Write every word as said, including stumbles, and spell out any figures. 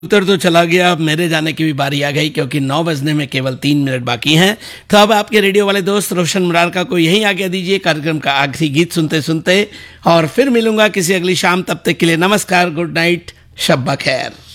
उत्तर तो चला गया, अब मेरे जाने की भी बारी आ गई क्योंकि नौ बजने में केवल तीन मिनट बाकी हैं। तो अब आपके रेडियो वाले दोस्त रोशन मुरारका को यहीं आगे दीजिए कार्यक्रम का आखिरी गीत सुनते सुनते, और फिर मिलूंगा किसी अगली शाम। तब तक के लिए नमस्कार, गुड नाइट, शब बखैर।